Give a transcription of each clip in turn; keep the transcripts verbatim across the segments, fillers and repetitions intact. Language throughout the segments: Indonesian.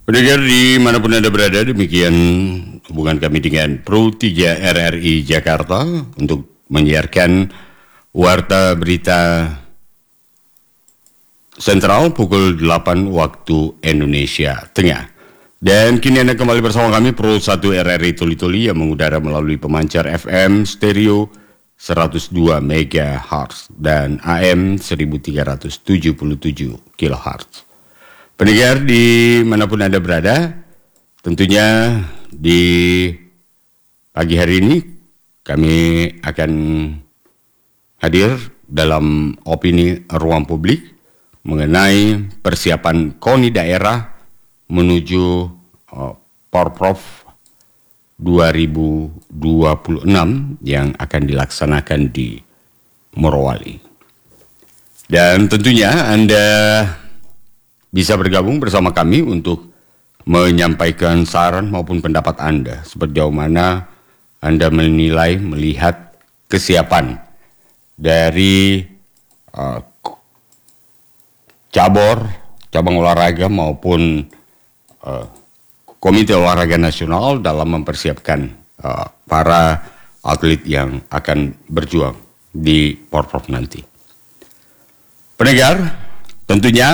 Pendengar dimanapun Anda berada, demikian hubungan kami dengan Pro tiga R R I Jakarta untuk menyiarkan Warta Berita Sentral pukul delapan waktu Indonesia Tengah. Dan kini Anda kembali bersama kami Pro satu R R I Tuli Tuli yang mengudara melalui pemancar F M stereo seratus dua megahertz dan A M seribu tiga ratus tujuh puluh tujuh kilohertz. Pendengar dimanapun Anda berada, tentunya di pagi hari ini kami akan hadir dalam opini ruang publik mengenai persiapan K O N I daerah menuju uh, Porprov dua ribu dua puluh enam yang akan dilaksanakan di Morowali. Dan tentunya Anda bisa bergabung bersama kami untuk menyampaikan saran maupun pendapat Anda sejauh mana Anda menilai melihat kesiapan dari uh, cabur, cabang olahraga maupun uh, Komite Olahraga Nasional dalam mempersiapkan uh, para atlet yang akan berjuang di Porprov nanti. Pendengar, tentunya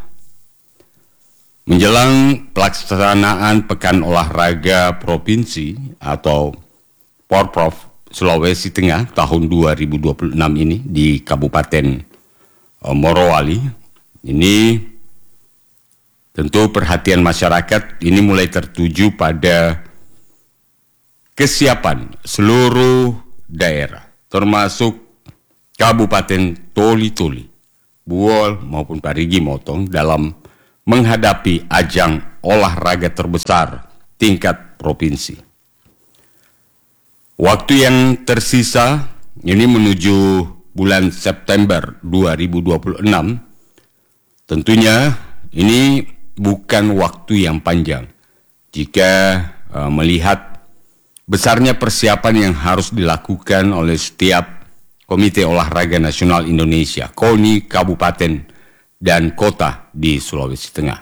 menjelang pelaksanaan Pekan Olahraga Provinsi atau Porprov Sulawesi Tengah tahun dua ribu dua puluh enam ini di Kabupaten uh, Morowali, ini tentu perhatian masyarakat ini mulai tertuju pada kesiapan seluruh daerah, termasuk Kabupaten Toli-Toli, Buol maupun Parigi Motong dalam menghadapi ajang olahraga terbesar tingkat provinsi. Waktu yang tersisa ini menuju bulan September dua ribu dua puluh enam, tentunya ini bukan waktu yang panjang jika uh, melihat besarnya persiapan yang harus dilakukan oleh setiap Komite Olahraga Nasional Indonesia, K O N I Kabupaten dan kota di Sulawesi Tengah.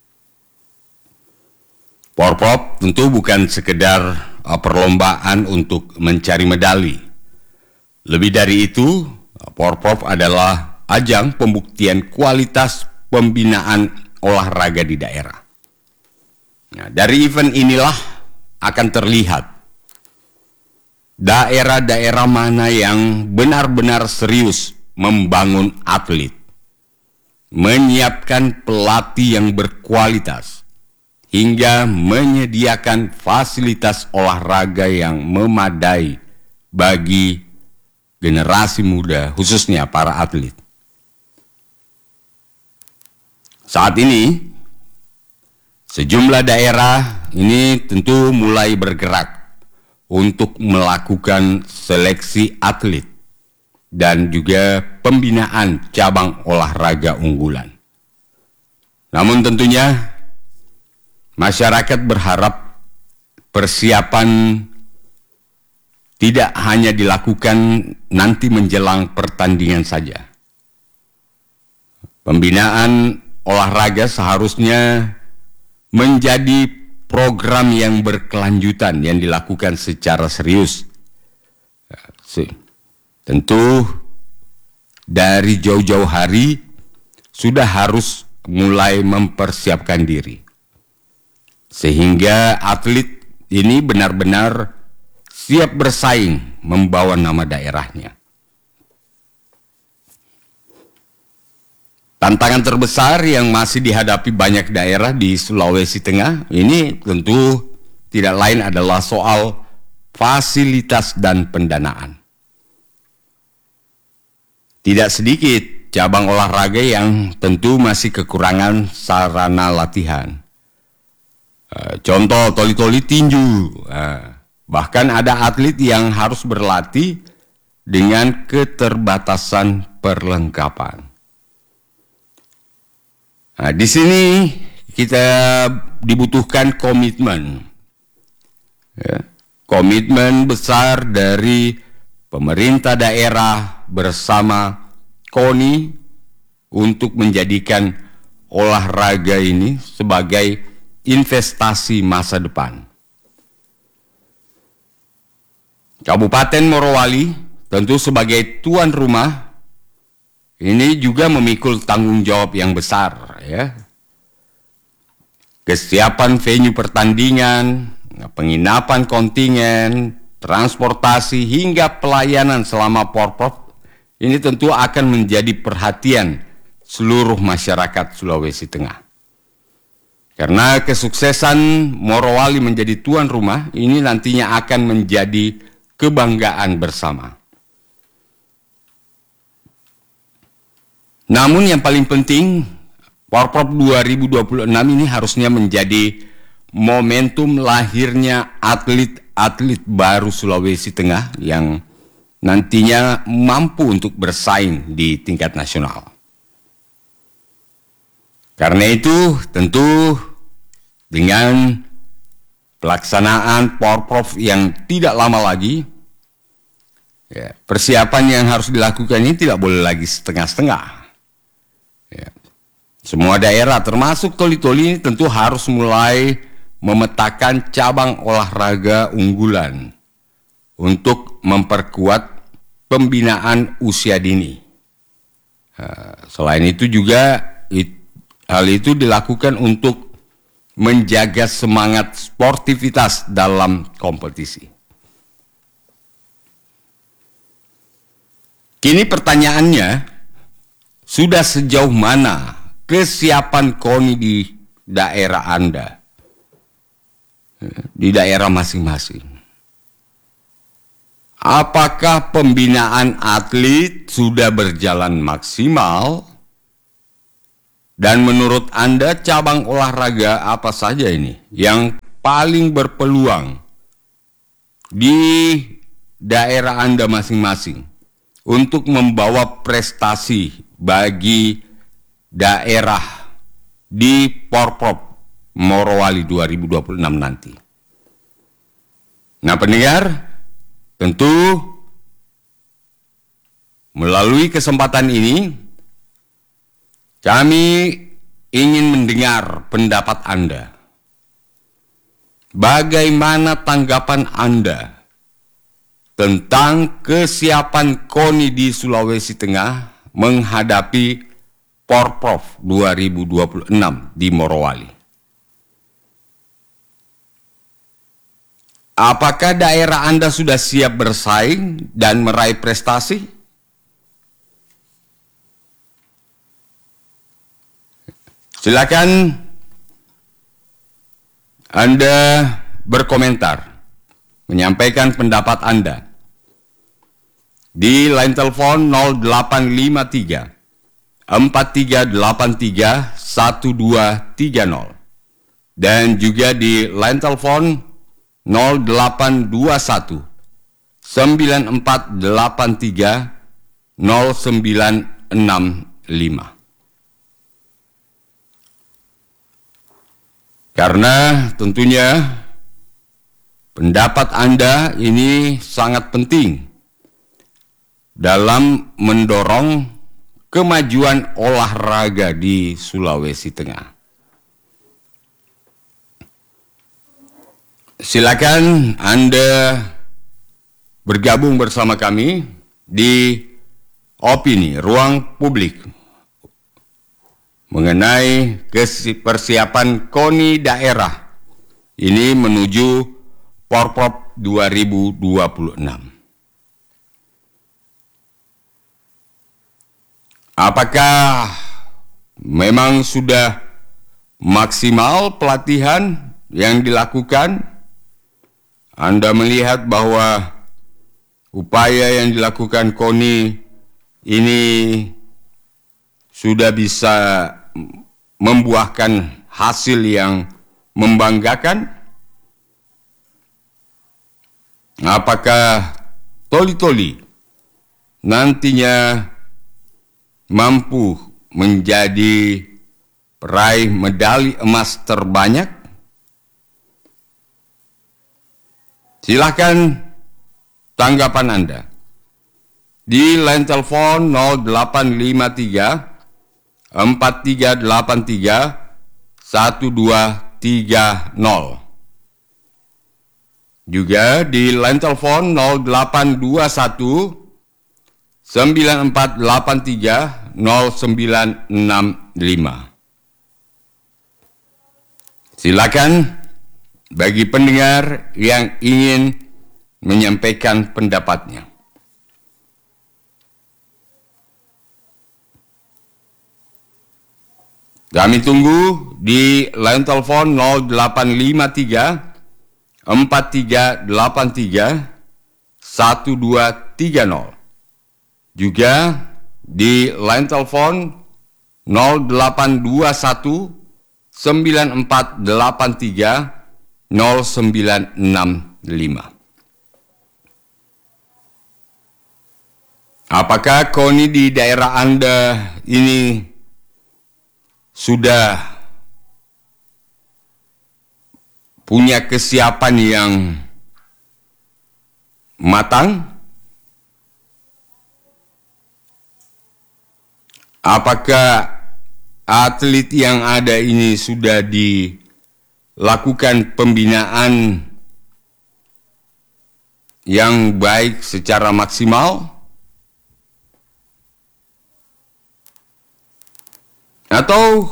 Porprov tentu bukan sekedar uh, perlombaan untuk mencari medali. Lebih dari itu, Porprov adalah ajang pembuktian kualitas pembinaan olahraga di daerah. Nah, dari event inilah akan terlihat daerah-daerah mana yang benar-benar serius membangun atlet, menyiapkan pelatih yang berkualitas, hingga menyediakan fasilitas olahraga yang memadai bagi generasi muda, khususnya para atlet. Saat ini, sejumlah daerah ini tentu mulai bergerak untuk melakukan seleksi atlet dan juga pembinaan cabang olahraga unggulan. Namun tentunya masyarakat berharap persiapan tidak hanya dilakukan nanti menjelang pertandingan saja. Pembinaan olahraga seharusnya menjadi program yang berkelanjutan yang dilakukan secara serius. Tentu dari jauh-jauh hari sudah harus mulai mempersiapkan diri. Sehingga atlet ini benar-benar siap bersaing membawa nama daerahnya. Tantangan terbesar yang masih dihadapi banyak daerah di Sulawesi Tengah ini tentu tidak lain adalah soal fasilitas dan pendanaan. Tidak sedikit cabang olahraga yang tentu masih kekurangan sarana latihan. Contoh toli-toli tinju. Bahkan ada atlet yang harus berlatih dengan keterbatasan perlengkapan. Nah, di sini kita dibutuhkan komitmen. Ya, komitmen besar dari pemerintah daerah bersama K O N I untuk menjadikan olahraga ini sebagai investasi masa depan. Kabupaten Morowali tentu sebagai tuan rumah ini juga memikul tanggung jawab yang besar, ya. Kesiapan venue pertandingan, penginapan kontingen, transportasi hingga pelayanan selama Porprov ini tentu akan menjadi perhatian seluruh masyarakat Sulawesi Tengah. Karena kesuksesan Morowali menjadi tuan rumah ini nantinya akan menjadi kebanggaan bersama. Namun yang paling penting, Porprov dua ribu dua puluh enam ini harusnya menjadi momentum lahirnya atlet-atlet baru Sulawesi Tengah yang nantinya mampu untuk bersaing di tingkat nasional. Karena itu tentu dengan pelaksanaan Porprov yang tidak lama lagi, ya, persiapan yang harus dilakukan ini tidak boleh lagi setengah-setengah. Ya. Semua daerah termasuk Toli-Toli tentu harus mulai memetakan cabang olahraga unggulan untuk memperkuat pembinaan usia dini. Selain itu juga hal itu dilakukan untuk menjaga semangat sportivitas dalam kompetisi. Kini pertanyaannya, sudah sejauh mana kesiapan KONI di daerah Anda, di daerah masing-masing? Apakah pembinaan atlet sudah berjalan maksimal? Dan menurut Anda cabang olahraga apa saja ini yang paling berpeluang di daerah Anda masing-masing untuk membawa prestasi bagi daerah di Porprov Morowali dua ribu dua puluh enam nanti? Nah pendengar, tentu melalui kesempatan ini kami ingin mendengar pendapat Anda. Bagaimana tanggapan Anda tentang kesiapan KONI di Sulawesi Tengah menghadapi Porprov dua ribu dua puluh enam di Morowali? Apakah daerah Anda sudah siap bersaing dan meraih prestasi? Silakan Anda berkomentar, menyampaikan pendapat Anda di line telepon nol delapan lima tiga empat tiga delapan tiga satu dua tiga nol dan juga di line telepon nol delapan dua satu sembilan empat delapan tiga nol sembilan enam lima. Karena tentunya pendapat Anda ini sangat penting dalam mendorong kemajuan olahraga di Sulawesi Tengah. Silakan Anda bergabung bersama kami di opini ruang publik mengenai persiapan KONI daerah ini menuju Porprov dua ribu dua puluh enam. Apakah memang sudah maksimal pelatihan yang dilakukan? Anda melihat bahwa upaya yang dilakukan KONI ini sudah bisa membuahkan hasil yang membanggakan? Apakah Toli-Toli nantinya mampu menjadi peraih medali emas terbanyak? Silakan tanggapan Anda di line telepon nol delapan lima tiga empat tiga delapan tiga satu dua tiga nol. Juga di line telepon nol delapan dua satu sembilan empat delapan tiga nol sembilan enam lima. Silakan bagi pendengar yang ingin menyampaikan pendapatnya. Kami tunggu di line telepon nol delapan lima tiga empat tiga delapan tiga satu dua tiga nol. Juga di line telepon nol delapan dua satu sembilan empat delapan tiga nol sembilan enam lima. Apakah KONI di daerah Anda ini sudah punya kesiapan yang matang? Apakah atlet yang ada ini sudah dilakukan pembinaan yang baik secara maksimal? Atau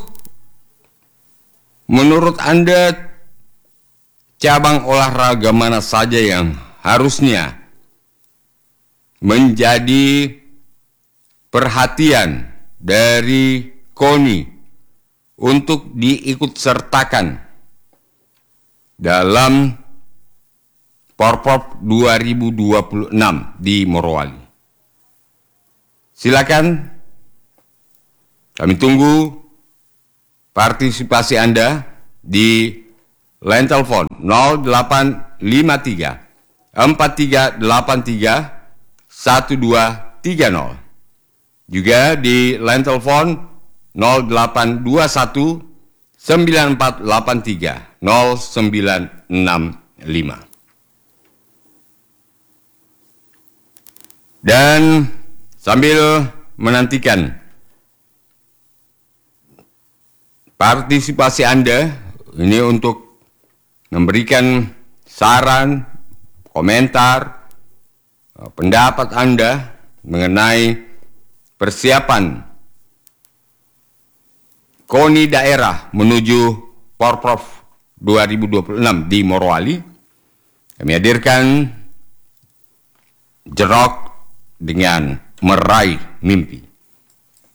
menurut Anda cabang olahraga mana saja yang harusnya menjadi perhatian dari KONI untuk diikutsertakan dalam Porprov dua ribu dua puluh enam di Morowali? Silakan. Kami tunggu partisipasi Anda di line telepon nol delapan lima tiga empat tiga delapan tiga satu dua tiga nol. Juga di line telepon nol delapan dua satu sembilan empat delapan tiga nol sembilan enam lima. Dan sambil menantikan partisipasi Anda ini untuk memberikan saran, komentar, pendapat Anda mengenai persiapan KONI daerah menuju Porprov dua ribu dua puluh enam di Morowali, kami hadirkan Jerok dengan Meraih Mimpi.